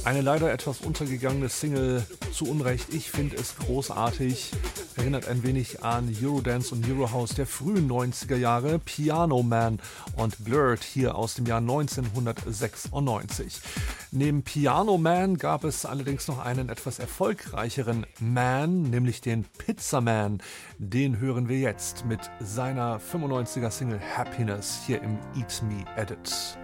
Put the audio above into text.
Eine leider etwas untergegangene Single, zu Unrecht. Ich finde es großartig. Erinnert ein wenig an Eurodance und Eurohouse der frühen 90er Jahre. Piano Man und Blurred hier aus dem Jahr 1996. Neben Piano Man gab es allerdings noch einen etwas erfolgreicheren Man, nämlich den Pizza Man. Den hören wir jetzt mit seiner 95er Single Happiness hier im Eat Me Edit.